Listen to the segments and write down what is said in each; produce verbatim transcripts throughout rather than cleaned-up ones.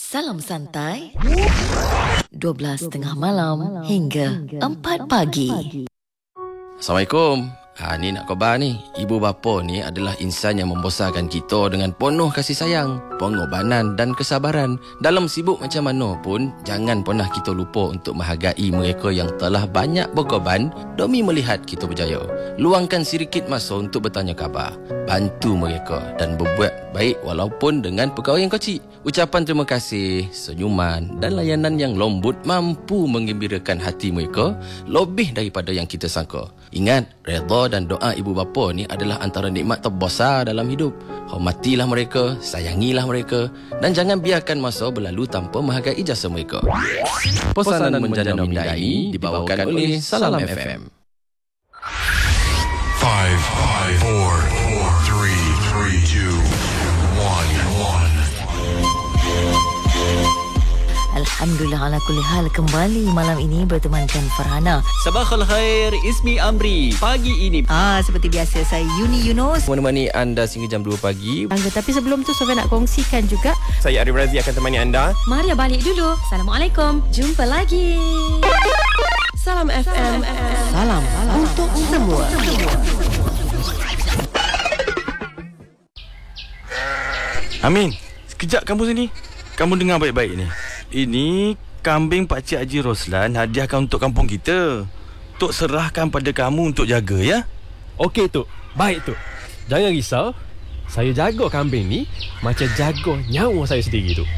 Salam santai dua belas tengah malam hingga empat pagi. Assalamualaikum. Ha, ni nak khabar ni. Ibu bapa ni adalah insan yang membesarkan kita dengan penuh kasih sayang, pengorbanan dan kesabaran. Dalam sibuk macam mana pun, jangan pernah kita lupa untuk menghargai mereka yang telah banyak berkorban demi melihat kita berjaya. Luangkan sedikit masa untuk bertanya khabar, bantu mereka dan berbuat baik walaupun dengan perkara yang kecil. Ucapan terima kasih, senyuman dan layanan yang lembut mampu menggembirakan hati mereka lebih daripada yang kita sangka. Ingat, redha dan doa ibu bapa ni adalah antara nikmat terbesar dalam hidup. Hormatilah mereka, sayangilah mereka dan jangan biarkan masa berlalu tanpa menghargai jasa mereka. Pesanan menjana minda ini dibawakan oleh Salam F M. Five, five, four, four, three, three, two, one, one. Alhamdulillah ala kulli hal, kembali malam ini bertemankan Farhana. Sabakhul khair, Ismi Amri. Pagi ini Ah, seperti biasa saya Yuni Yunus Menemani anda sehingga jam dua pagi. Angga, tapi sebelum tu Sofia nak kongsikan juga. Saya Arif Razi akan temani anda. Maria balik dulu. Assalamualaikum. Jumpa lagi. Salam F M. Salam, salam untuk semua. Amin, sekejap kamu sini. Kamu dengar baik-baik ni. Ini kambing Pakcik Haji Roslan hadiahkan untuk kampung kita. Tok serahkan pada kamu untuk jaga, ya? Okey, Tok. Baik, Tok. Jangan risau. Saya jaga kambing ni macam jaga nyawa saya sendiri, Tok.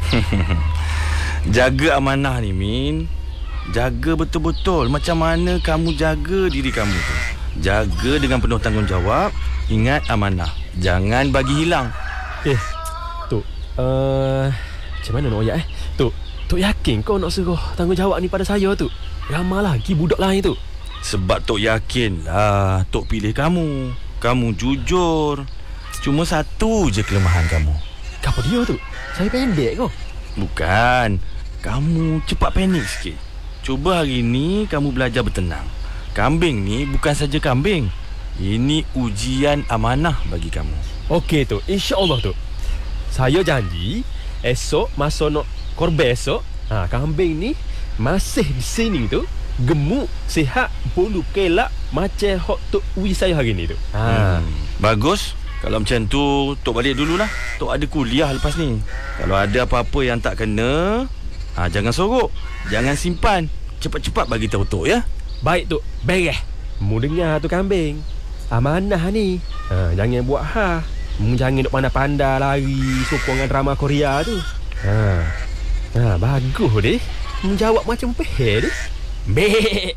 Jaga amanah ni, Min. Jaga betul-betul macam mana kamu jaga diri kamu tu. Jaga dengan penuh tanggungjawab. Ingat amanah. Jangan bagi hilang. Eh, Tok. Uh, macam mana nak oyak eh? Tok, Tok yakin kau nak suruh tanggungjawab ni pada saya, Tok? Ramai lagi budak lain, Tok. Sebab Tok yakin lah Tok pilih kamu. Kamu jujur. Cuma satu je kelemahan kamu. Apa dia, Tok? Saya pendek kau? Bukan. Kamu cepat panik sikit. Cuba hari ni kamu belajar bertenang. Kambing ni bukan saja kambing. Ini ujian amanah bagi kamu. Okey, Tok. InsyaAllah, Tok. Saya janji esok masa nak korban esok, ha, kambing ni masih di sini tu, gemuk, sihat, bulu kelak macam hok Tok Wi saya hari ni tu. Ha. Hmm. Bagus. Kalau macam tu, Tok balik dululah. Tok ada kuliah lepas ni. Kalau ada apa-apa yang tak kena, ha, jangan sorok. Jangan simpan. Cepat-cepat bagi tahu Tok, ya. Baik, Tok. Beres. Mu dengar tu kambing. Amanah ni. Ha, jangan buat ha. Mu jangan duk pandai-pandai lari sokongan drama Korea tu. Ha. Ha, bagus deh. Mu jawab macam peh deh. Bek.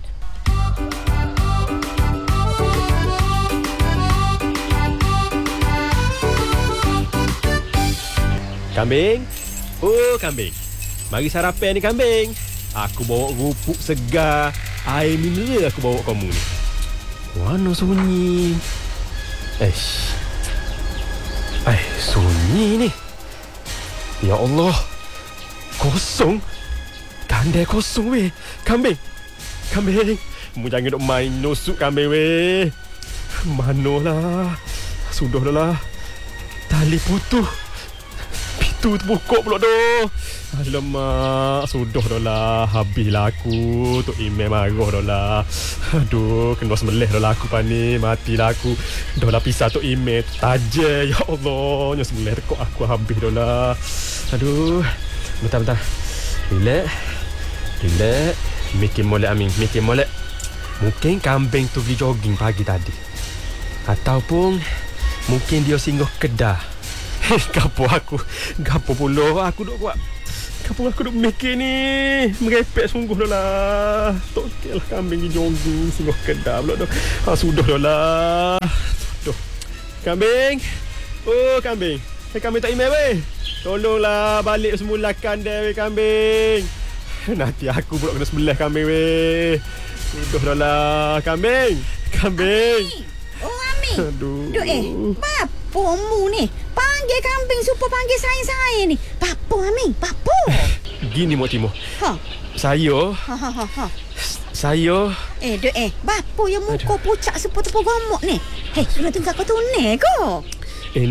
Kambing. Oh, kambing. Mari sarapan ni, kambing. Aku bawa rupuk segar, air mineral aku bawa kamu ni. Mana sunyi? Eish. Eh, sunyi ni. Ya Allah. Kosong. Kandai kosong weh. Kambing. Kambing. Mu jangan duk main nusuk kambing weh. Manolah. Sudah dah lah. Tali putus. Pintu terbuka pula dah. Alamak, sudah dah lah. Habislah aku. Tok Imam marah dah lah. Aduh, kena sembelih dah lah aku pani. Matilah aku. Dah lah pisah Tok Imam. Tajam, ya Allah. Nya sembelih tekuk aku habis dah lah. Aduh. Bentar-bentar. Relax. Relax. Mikir molek, Amin. Mikir molek. Mungkin kambing tu pergi jogging pagi tadi. Ataupun mungkin dia singgah kedah. Gapo aku. Gapo pula aku duk buat. Gapo aku duk mikir ni. Merepek sungguh dah lah. Tak okey lah kambing pergi jogging singgah kedah pula dah. Ha, sudah dah lah. Sudah. Kambing. Oh, kambing. Hey, kambing tak imej weh. Tolonglah balik semula kandai weh, kambing. Nanti aku pula kena sebelah kambing weh. Sudah dah lah, kambing. Kambing. Oh, Amin. Aduh. Duh, eh, Bapa mu ni panggil kambing supaya panggil saya-saya ni. Bapa, Amin. Bapa. Gini, Mak Timur. Ha. Saya. Ha, ha, ha, ha. Saya. Eh, duh, eh. Bapa yang muka pucak seperti tepung gomok ni. Hei, kena tengok kau tu ni ko. Eh, ni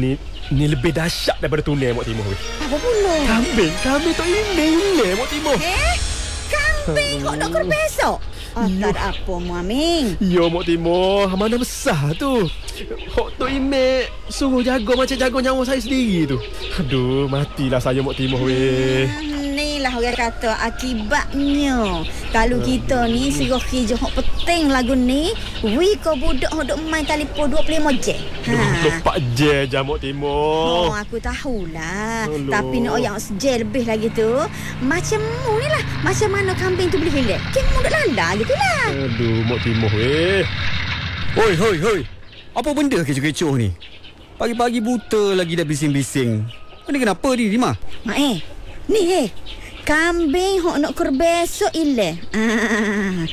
Ni lebih dahsyat daripada tunai Mak Timur weh. Apa pula? Kambing, kambing Tok Ime ile Mak Timur. Eh? Kambing kau nak kena besok? Oh, tak ada apa, Muaming. Ya Mak Timur, mana besar tu. Hok Tok Ime suruh jaga macam jaga nyawa saya sendiri tu. Aduh, matilah saya Mak Timur weh. Hmm, ni lah orang kata akibatnya. Kalau kita ni suruh kerja hok penting lagu ni, we ko budak hok duk main telefon dua puluh lima jam. Ha. dua puluh empat jam je Mak Timur. Oh, aku tahulah. Aduh. Tapi nak yang sejam lebih lagi tu, macam mu ni lah. Macam mana kambing tu boleh hilang? Kena mu duk lala gitu lah. Aduh, Mak Timur weh. Hoi, hoi, hoi. Apa benda kecoh-kecoh ni? Pagi-pagi buta lagi dah bising-bising. Ini kenapa ni, Rima? Mak eh, ni eh. Kambing hok nak kerbesok ile. Ah,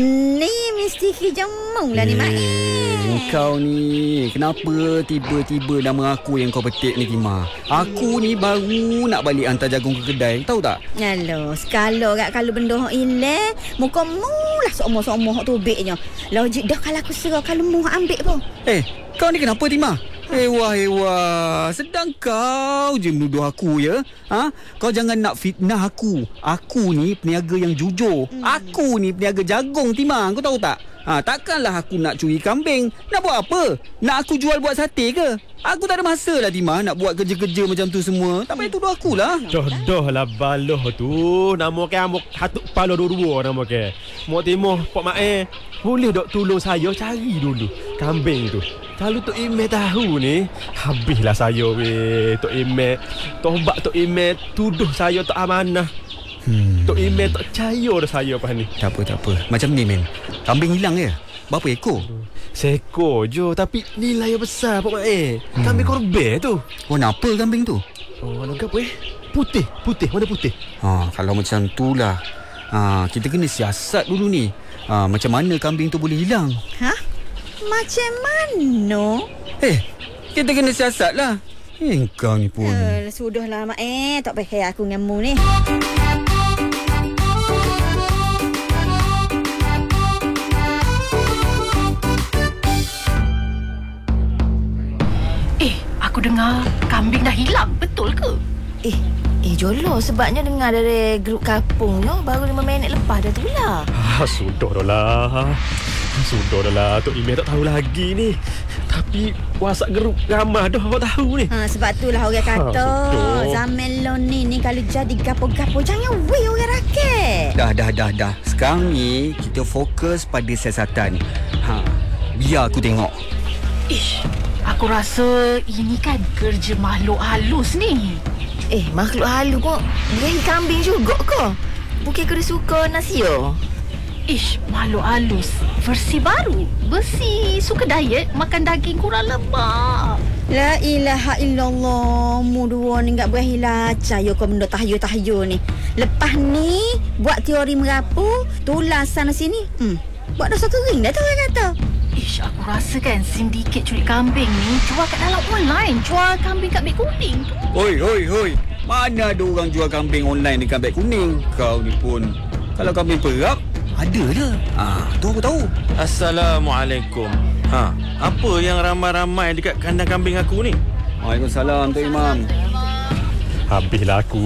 ni mesti kijamung lah ni, Mak eh. Kau ni, kenapa tiba-tiba nama aku yang kau petik ni, Rima? Aku ni baru nak balik hantar jagung ke kedai. Tahu tak? Alah, sekala kat kalau benda hok ile, muka mu lah seomoh-seomoh hok tubiknya. Logik dah kalau aku serah kalau mu ambil pun. Eh, kau ni kenapa, Rima? Ewa, ewa. Sedang kau je menuduh aku ya. Ha? Kau jangan nak fitnah aku. Aku ni peniaga yang jujur. Hmm. Aku ni peniaga jagung, Timah. Kau tahu tak? Ha, takkanlah aku nak curi kambing. Nak buat apa? Nak aku jual buat sate ke? Aku tak ada masa lah, Timah, nak buat kerja-kerja macam tu semua. Tak payah tuduh akulah. Jodoh lah baloh tu. Nama ke amuk hatuk palo dua-dua nama ke. Mak Timur, Pak Mak eh. Boleh dok tolong saya cari dulu kambing tu. Kalau Tok Ime tahu ni, habislah saya weh. Tok Ime, tobat Tok Ime tuduh saya tak amanah. Hmm. Tok Ime tak percaya dah saya apa ni. Tak apa, tak apa. Macam ni, men. Kambing hilang ya? Berapa ekor? Seekor je, tapi nilai besar Pak Mak eh. Hmm. Kambing korban tu. Warna apa kambing tu? Oh, warna apa eh? Putih, putih, warna putih. Ha, kalau macam tu lah. Ha, kita kena siasat dulu ni. Ha, macam mana kambing tu boleh hilang? Hah? Macam mana? Eh, kita kena siasat lah. Eh, kau ni pun. Uh, sudahlah, Mak eh. Tak payah aku dengan mu ni. Eh, aku dengar kambing dah hilang. Betul ke? Eh, eh Jolo sebabnya dengar dari grup kampung no, baru lima minit lepas dah tu lah. Ah, sudah dah lah. Sudah dah lah. Tok Ime tak tahu lagi ni. Tapi WhatsApp grup ramah dah awak tahu ni. Ha, sebab itulah orang kata ha, zaman lo ni ni kalau jadi gapo-gapo jangan weh orang rakyat. Dah, dah, dah, dah. Sekarang ni kita fokus pada siasatan. Ha, biar aku tengok. Ish, aku rasa ini kan kerja makhluk halus ni. Eh, makhluk halus pun berahi kambing juga ke? Bukan kena suka nasi yo. Ish, makhluk halus versi baru. Besi, suka diet, makan daging kurang lemak. La ilaha illallah. Mu dua ni enggak berahi lacak yo kau benda tahayul-tahayul ni. Lepas ni buat teori merapu, tulang sana sini. Hmm. Buat dosa kering dah tu orang kata. Ish, aku rasa kan sindiket curi kambing ni jual kat dalam online. Jual kambing kat beg kuning tu. Hoi, hoi, hoi. Mana ada orang jual kambing online dekat beg kuning? Kau ni pun. Kalau kambing perap, ada lah. Ah, tu aku tahu. Assalamualaikum. Ha, apa yang ramai-ramai dekat kandang kambing aku ni? Waalaikumsalam, Tok Imam. Habislah aku.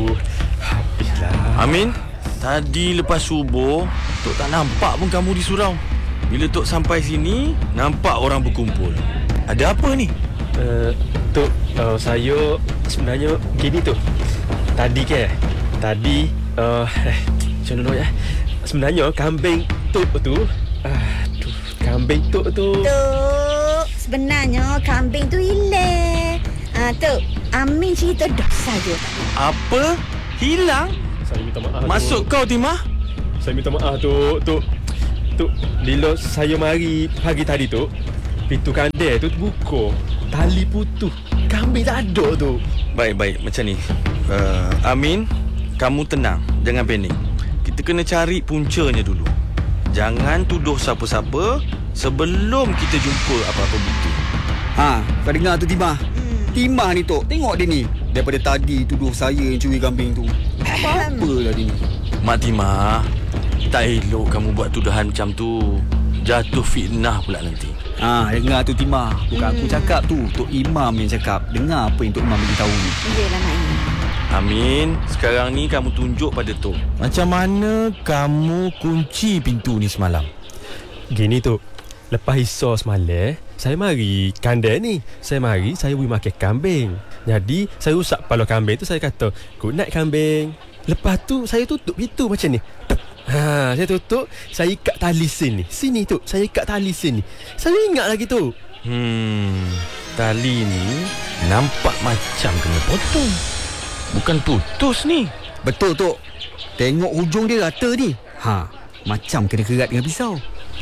Habislah. Amin, tadi lepas subuh, Tok tak nampak pun kamu di surau. Bila Tok sampai sini, nampak orang berkumpul. Ada apa ni? Uh, Tok, uh, saya sebenarnya gini tu. Tadi ke? Tadi, uh, eh, macam mana ya? Sebenarnya kambing Tok tu, aduh, kambing Tok tu. Tok, sebenarnya kambing tu hilang. Ah, Tok, Amin cerita dah saja. Apa? Hilang? Saya minta maaf. Masuk Tok. kau, Timah? Saya minta maaf, Tok. Tok, Tok, bila saya mari pagi tadi, Tok, pintu kandang tu terbuka. Tali putus. Kambing tak ada, Tok. Baik, baik. Macam ni. Uh, Amin, kamu tenang. Jangan panik. Kita kena cari puncanya dulu. Jangan tuduh siapa-siapa sebelum kita jumpa apa-apa bukti. Ha, kau dengar tu Timah? Hmm. Timah ni Tok, tengok dia ni. Daripada tadi tuduh saya yang curi kambing tu. Apa-apalah dia ni. Mak Timah, tak elok kamu buat tuduhan macam tu. jatuh fitnah pula nanti. Ah, dengar tu Timah. Bukan aku cakap tu, Tok Imam yang cakap. Dengar apa yang Tok Imam beritahu ni. Yelah Mak Im. Amin, sekarang ni kamu tunjuk pada Tok. Macam mana kamu kunci pintu ni semalam? Gini tu, lepas isor semalam, saya mari kandang ni. Saya mari, saya boleh makan kambing. Jadi, saya rusak kepala kambing tu, saya kata, good night kambing. Lepas tu, saya tutup pintu macam ni. Ha, saya tutup, saya ikat tali sini. Sini tu, saya ikat tali sini. Saya ingat lagi tu. Hmm, tali ni nampak macam kena potong. Bukan putus ni. Betul Tok. Tengok hujung dia rata ni. Ha, macam kena kerat dengan pisau.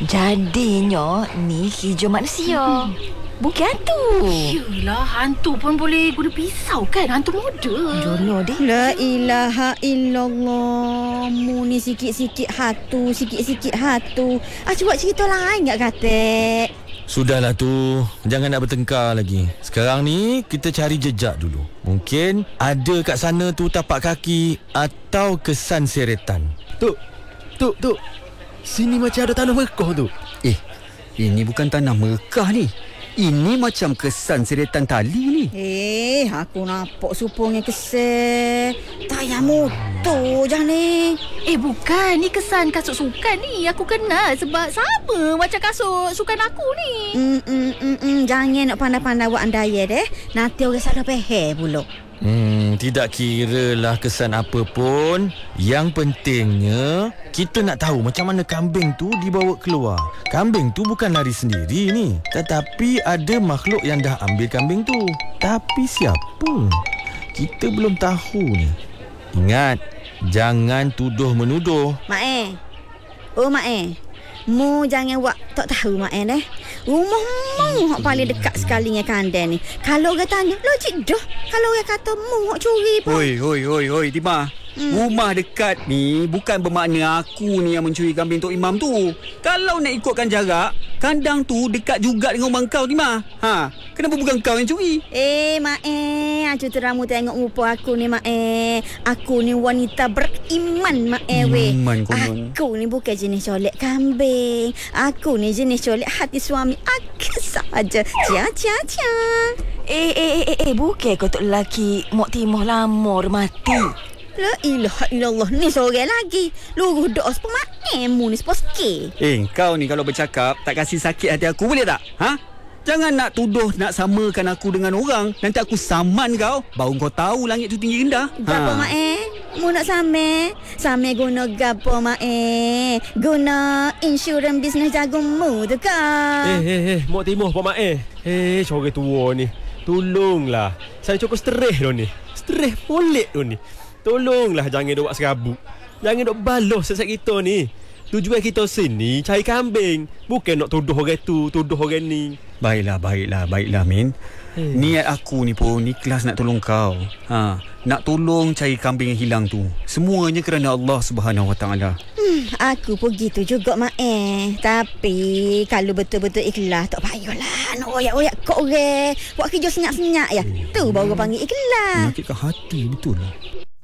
Jadinya ni hijau manusia. Hmm. Bukan hantu. Yelah, hantu pun boleh guna pisau kan? Hantu muda. Jono dia. La ilaha illallah. Mu ni sikit-sikit hatu, sikit-sikit hatu. Ah, cuba cerita lain tak katik? Sudahlah tu, jangan nak bertengkar lagi. Sekarang ni kita cari jejak dulu. Mungkin ada kat sana tu tapak kaki atau kesan seretan. Tu, tu, tu. Sini macam ada tanah Mekah tu. Eh, ini bukan tanah Mekah ni. Ini macam kesan seretan tali ni. Eh, aku nampak supongnya kesan. Tayar motor je ni. Eh, bukan. Ni kesan kasut sukan ni. Aku kenal sebab sama macam kasut sukan aku ni. Hmm, hmm, hmm, hmm. Jangan nak pandai-pandai buat andaya deh. Nanti orang salah faham pula. Hmm, tidak kira lah kesan apa pun. Yang pentingnya kita nak tahu macam mana kambing tu dibawa keluar. Kambing tu bukan lari sendiri ni, tetapi ada makhluk yang dah ambil kambing tu. Tapi siapa? Kita belum tahu ni. Ingat, jangan tuduh menuduh. Mak eh. Oh Mak eh. Mu jangan buat tak tahu Mak eh deh. Rumah mu hak paling dekat sekali dengan kandang ni. Kalau orang tanya, logik dah. Kalau orang kata mu hak curi pun. Hoi, hoi, hoi, hoi, Timah. Hmm. Rumah dekat ni bukan bermakna aku ni yang mencuri kambing Tok Imam tu. Kalau nak ikutkan jarak, kandang tu dekat juga dengan rumah kau, Timah. Ha, kenapa bukan kau yang curi? Eh, Mak eh, acu teramu tengok muka aku ni, Mak eh. Aku ni wanita beriman, Mak eh weh. Iman konon. Aku ni bukan jenis colek kambing. Aku ni jenis colek hati suami aku saja. Cia cia cia. Eh, eh, eh, eh, eh bukan kau tok lelaki Mok Timah lama mati. La ilaha illallah. Ni seorang lagi. Luruh doa sepemaemu ni seposke. Eh, kau ni kalau bercakap tak kasih sakit hati aku, boleh tak? Ha? Jangan nak tuduh, nak samakan aku dengan orang. Nanti aku saman kau. Baru kau tahu langit tu tinggi rendah. Gapo ha. Mak eh? Mu nak same? Same guna gapo Mak eh? Guna insurans bisnes jagungmu tu kau. Eh, eh, eh, Mok Timah, Pak Mak eh. Eh, corang tua ni. Tolonglah. Saya cukup stres dah ni. Stres molek dah ni. Tolonglah jangan duk buat serabut. Jangan duk balos sesat kita ni. Tujuan kita sini cari kambing. Bukan nak tuduh orang tu, tuduh orang ni. Baiklah, baiklah, baiklah Min. Hmm. Niat aku ni pun ikhlas nak tolong kau. Ha, nak tolong cari kambing yang hilang tu. Semuanya kerana Allah Subhanahu Wa Taala. Hmm, aku pun gitu juga Mak eh. Tapi kalau betul-betul ikhlas tak payahlah nak royak-royak kok orang. Buat kerja senyap-senyap ya. Tu baru panggil ikhlas. Menyakitkan hati betul.